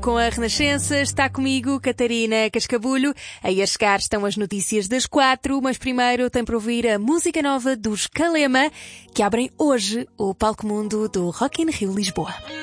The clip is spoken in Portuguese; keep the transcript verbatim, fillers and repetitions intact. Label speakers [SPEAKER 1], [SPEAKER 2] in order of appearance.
[SPEAKER 1] com a Renascença. Está comigo Catarina Cascabulho. Aí a chegar estão as notícias das quatro, mas primeiro tem para ouvir a música nova dos Kalema, que abrem hoje o Palco Mundo do Rock in Rio Lisboa.